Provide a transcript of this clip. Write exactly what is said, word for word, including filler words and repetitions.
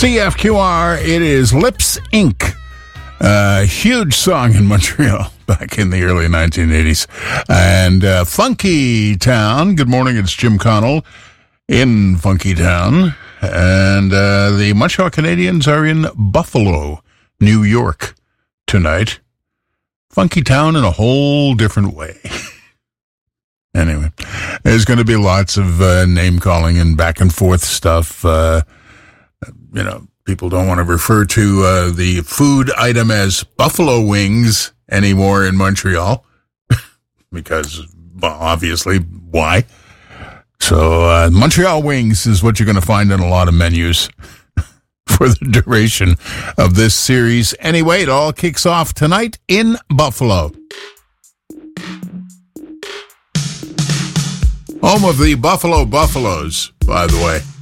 C F Q R, it is Lips Incorporated. A huge song in Montreal back in the early nineteen eighties. And uh, Funky Town, good morning, it's Jim Connell in Funky Town. And uh, the Montreal Canadiens are in Buffalo, New York tonight. Funky Town in a whole different way. Anyway, there's going to be lots of uh, name-calling and back-and-forth stuff. Uh, you know, people don't want to refer to uh, the food item as buffalo wings anymore in Montreal because, well, obviously, why? So uh, Montreal wings is what you're going to find in a lot of menus for the duration of this series. Anyway, it all kicks off tonight in Buffalo. Home of the Buffalo Buffaloes, by the way.